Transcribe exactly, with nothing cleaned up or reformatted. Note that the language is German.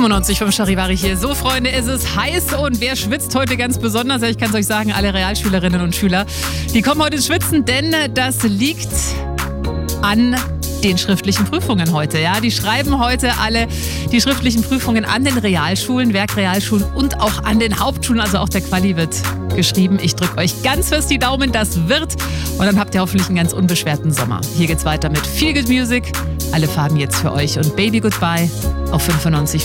fünfundneunzig vom Charivari hier. So, Freunde, es ist heiß und wer schwitzt heute ganz besonders? Ja, ich kann es euch sagen, alle Realschülerinnen und Schüler, die kommen heute ins Schwitzen, denn das liegt an den schriftlichen Prüfungen heute. Ja, die schreiben heute alle die schriftlichen Prüfungen an den Realschulen, Werkrealschulen und auch an den Hauptschulen. Also auch der Quali wird geschrieben. Ich drücke euch ganz fest die Daumen, das wird. Und dann habt ihr hoffentlich einen ganz unbeschwerten Sommer. Hier geht's weiter mit Feel Good Music. Alle Farben jetzt für euch und Baby Goodbye auf fünfundneunzig.